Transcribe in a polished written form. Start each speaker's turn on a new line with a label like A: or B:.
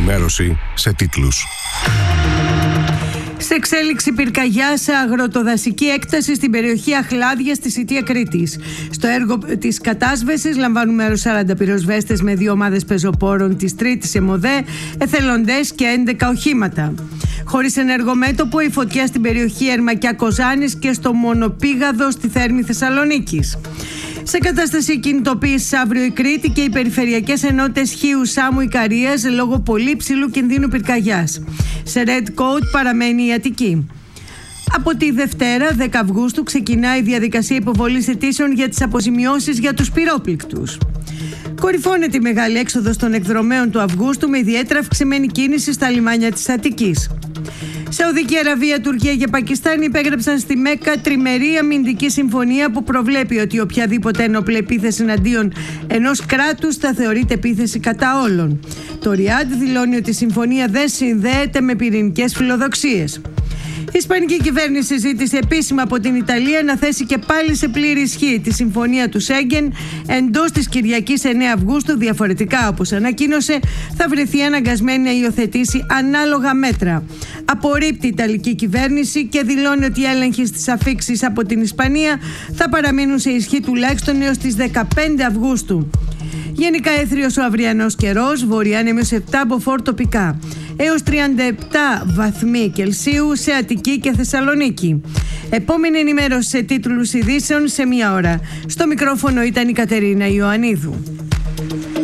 A: ενημέρωση σε τίτλους.
B: Σε εξέλιξη πυρκαγιά σε αγροτοδασική έκταση στην περιοχή Αχλάδια στη Σιτία Κρήτης. Στο έργο της κατάσβεσης λαμβάνουν μέρος 40 πυροσβέστες με 2 ομάδες πεζοπόρων της Τρίτης ΕΜΟΔΕ, εθελοντές και 11 οχήματα. Χωρίς ενεργό μέτωπο, η φωτιά στην περιοχή Ερμακιά Κοζάνης και στο Μονοπήγαδο στη Θέρμη Θεσσαλονίκης. Σε κατάσταση κινητοποίησης αύριο η Κρήτη και οι περιφερειακές ενότητες Χίου, Σάμου, Ικαρίας λόγω πολύ ψηλού κινδύνου πυρκαγιάς. Σε Red Code παραμένει η Αττική. Από τη Δευτέρα, 10 Αυγούστου, ξεκινάει η διαδικασία υποβολής αιτήσεων για τις αποζημιώσεις για τους πυρόπληκτους. Κορυφώνεται η μεγάλη έξοδος των εκδρομέων του Αυγούστου με ιδιαίτερα αυξημένη κίνηση στα λιμάνια της Αττικής. Σαουδική Αραβία, Τουρκία και Πακιστάν υπέγραψαν στη Μέκκα τριμερή αμυντική συμφωνία που προβλέπει ότι οποιαδήποτε ένοπλη επίθεση εναντίον ενός κράτους θα θεωρείται επίθεση κατά όλων. Το Ριάντ δηλώνει ότι η συμφωνία δεν συνδέεται με πυρηνικές φιλοδοξίες. Η Ισπανική κυβέρνηση ζήτησε επίσημα από την Ιταλία να θέσει και πάλι σε πλήρη ισχύ τη συμφωνία του Σέγγεν εντός της Κυριακής 9 Αυγούστου. Διαφορετικά, όπως ανακοίνωσε, θα βρεθεί αναγκασμένη να υιοθετήσει ανάλογα μέτρα. Απορρίπτει η Ιταλική κυβέρνηση και δηλώνει ότι οι έλεγχοι στις αφίξεις από την Ισπανία θα παραμείνουν σε ισχύ τουλάχιστον έως τις 15 Αυγούστου. Γενικά έθριος ο αυριανός καιρός, βορειάνεμιος 7 μποφόρ τοπικά, έως 37 βαθμοί Κελσίου σε Αττική και Θεσσαλονίκη. Επόμενη ενημέρωση σε τίτλους ειδήσεων σε 1 ώρα. Στο μικρόφωνο ήταν η Κατερίνα Ιωαννίδου.